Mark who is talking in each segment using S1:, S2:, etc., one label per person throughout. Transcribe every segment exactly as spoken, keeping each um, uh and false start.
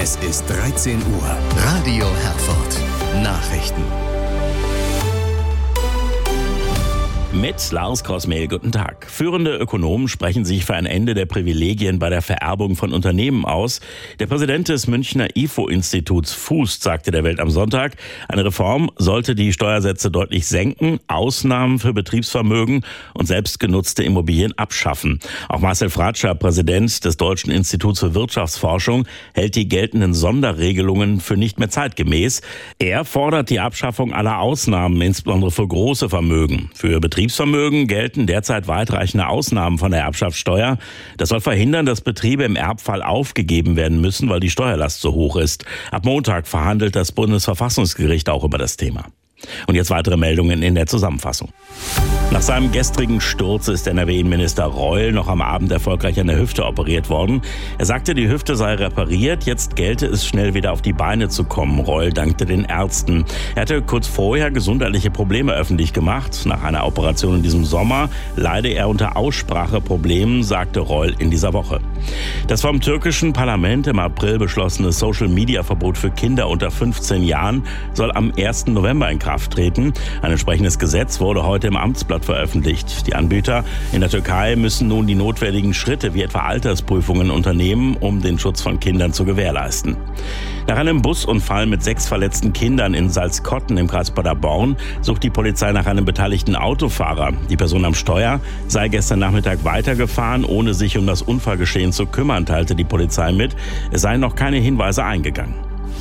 S1: Es ist dreizehn Uhr. Radio Herford. Nachrichten.
S2: Mit Lars Korsmehl, guten Tag. Führende Ökonomen sprechen sich für ein Ende der Privilegien bei der Vererbung von Unternehmen aus. Der Präsident des Münchner I F O-Instituts Fußt sagte der Welt am Sonntag, eine Reform sollte die Steuersätze deutlich senken, Ausnahmen für Betriebsvermögen und selbstgenutzte Immobilien abschaffen. Auch Marcel Fratscher, Präsident des Deutschen Instituts für Wirtschaftsforschung, hält die geltenden Sonderregelungen für nicht mehr zeitgemäß. Er fordert die Abschaffung aller Ausnahmen, insbesondere für große Vermögen. Für Betriebsvermögen gelten derzeit weitreichende Ausnahmen von der Erbschaftssteuer. Das soll verhindern, dass Betriebe im Erbfall aufgegeben werden müssen, weil die Steuerlast so hoch ist. Ab Montag verhandelt das Bundesverfassungsgericht auch über das Thema. Und jetzt weitere Meldungen in der Zusammenfassung. Nach seinem gestrigen Sturz ist N R W-Innenminister Reul noch am Abend erfolgreich an der Hüfte operiert worden. Er sagte, die Hüfte sei repariert, jetzt gelte es schnell wieder auf die Beine zu kommen. Reul dankte den Ärzten. Er hatte kurz vorher gesundheitliche Probleme öffentlich gemacht. Nach einer Operation in diesem Sommer leide er unter Ausspracheproblemen, sagte Reul in dieser Woche. Das vom türkischen Parlament im April beschlossene Social-Media-Verbot für Kinder unter fünfzehn Jahren soll am ersten November in Kraft treten. Ein entsprechendes Gesetz wurde heute im Amtsblatt veröffentlicht. Die Anbieter in der Türkei müssen nun die notwendigen Schritte wie etwa Altersprüfungen unternehmen, um den Schutz von Kindern zu gewährleisten. Nach einem Busunfall mit sechs verletzten Kindern in Salzkotten im Kreis Paderborn sucht die Polizei nach einem beteiligten Autofahrer. Die Person am Steuer sei gestern Nachmittag weitergefahren, ohne sich um das Unfallgeschehen zu kümmern, teilte die Polizei mit. Es seien noch keine Hinweise eingegangen.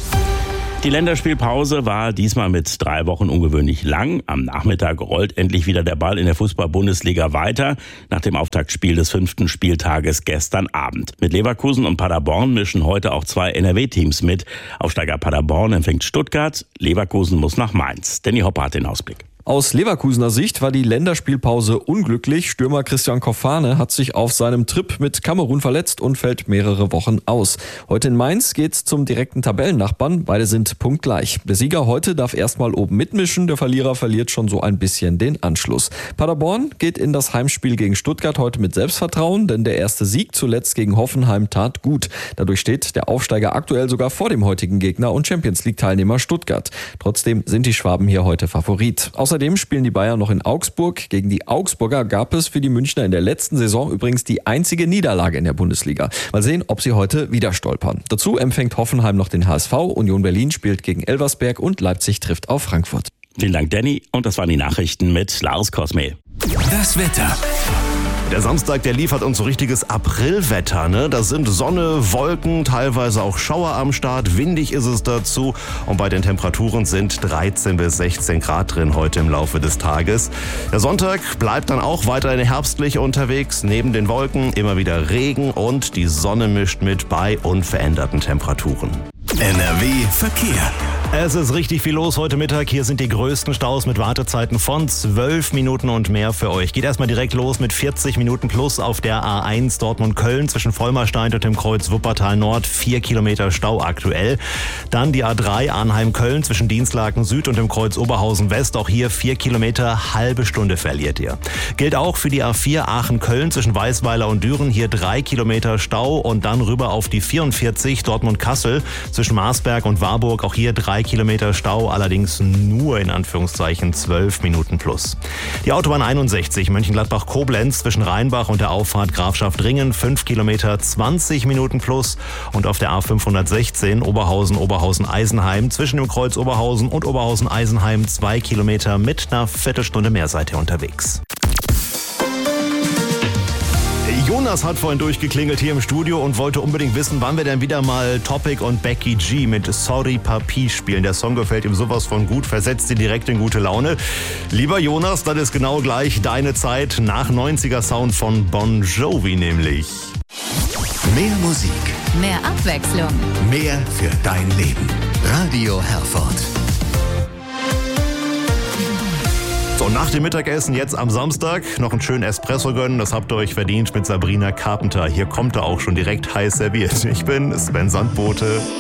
S2: Die Länderspielpause war diesmal mit drei Wochen ungewöhnlich lang. Am Nachmittag rollt endlich wieder der Ball in der Fußball-Bundesliga weiter, nach dem Auftaktspiel des fünften Spieltages gestern Abend. Mit Leverkusen und Paderborn mischen heute auch zwei N R W-Teams mit. Aufsteiger Paderborn empfängt Stuttgart, Leverkusen muss nach Mainz. Danny Hopper hat den Ausblick.
S3: Aus Leverkusener Sicht war die Länderspielpause unglücklich. Stürmer Christian Kofane hat sich auf seinem Trip mit Kamerun verletzt und fällt mehrere Wochen aus. Heute in Mainz geht's zum direkten Tabellennachbarn. Beide sind punktgleich. Der Sieger heute darf erstmal oben mitmischen. Der Verlierer verliert schon so ein bisschen den Anschluss. Paderborn geht in das Heimspiel gegen Stuttgart heute mit Selbstvertrauen, denn der erste Sieg zuletzt gegen Hoffenheim tat gut. Dadurch steht der Aufsteiger aktuell sogar vor dem heutigen Gegner und Champions-League-Teilnehmer Stuttgart. Trotzdem sind die Schwaben hier heute Favorit. Außerdem spielen die Bayern noch in Augsburg. Gegen die Augsburger gab es für die Münchner in der letzten Saison übrigens die einzige Niederlage in der Bundesliga. Mal sehen, ob sie heute wieder stolpern. Dazu empfängt Hoffenheim noch den H S V. Union Berlin spielt gegen Elversberg und Leipzig trifft auf Frankfurt.
S2: Vielen Dank, Danny. Und das waren die Nachrichten mit Lars Korsmehl.
S1: Das Wetter.
S4: Der Samstag, der liefert uns so richtiges Aprilwetter, ne? Das sind Sonne, Wolken, teilweise auch Schauer am Start, windig ist es dazu und bei den Temperaturen sind dreizehn bis sechzehn Grad drin heute im Laufe des Tages. Der Sonntag bleibt dann auch weiterhin herbstlich unterwegs, neben den Wolken immer wieder Regen und die Sonne mischt mit bei unveränderten Temperaturen.
S1: N R W Verkehr.
S4: Es ist richtig viel los heute Mittag. Hier sind die größten Staus mit Wartezeiten von zwölf Minuten und mehr für euch. Geht erstmal direkt los mit vierzig Minuten plus auf der A eins Dortmund-Köln zwischen Vollmerstein und dem Kreuz Wuppertal Nord. Vier Kilometer Stau aktuell. Dann die A drei Arnheim-Köln zwischen Dienstlaken Süd und dem Kreuz Oberhausen West. Auch hier vier Kilometer, halbe Stunde verliert ihr. Gilt auch für die A vier Aachen-Köln zwischen Weißweiler und Düren. Hier drei Kilometer Stau und dann rüber auf die vierundvierzig Dortmund-Kassel zwischen Marsberg und Warburg. Auch hier drei Kilometer Stau, allerdings nur in Anführungszeichen zwölf Minuten plus. Die Autobahn einundsechzig Mönchengladbach-Koblenz zwischen Rheinbach und der Auffahrt Grafschaft Ringen, fünf Kilometer, zwanzig Minuten plus. Und auf der A fünfhundertsechzehn Oberhausen-Oberhausen-Eisenheim zwischen dem Kreuz Oberhausen und Oberhausen-Eisenheim, zwei Kilometer mit einer Viertelstunde mehr seid ihr unterwegs. Jonas hat vorhin durchgeklingelt hier im Studio und wollte unbedingt wissen, wann wir denn wieder mal Topic und Becky G mit Sorry Papi spielen. Der Song gefällt ihm sowas von gut, versetzt ihn direkt in gute Laune. Lieber Jonas, das ist genau gleich deine Zeit nach neunziger Sound von Bon Jovi nämlich.
S1: Mehr Musik,
S5: mehr Abwechslung,
S1: mehr für dein Leben. Radio Herford.
S4: So, nach dem Mittagessen jetzt am Samstag noch einen schönen Espresso gönnen. Das habt ihr euch verdient mit Sabrina Carpenter. Hier kommt er auch schon direkt heiß serviert. Ich bin Sven Sandbote.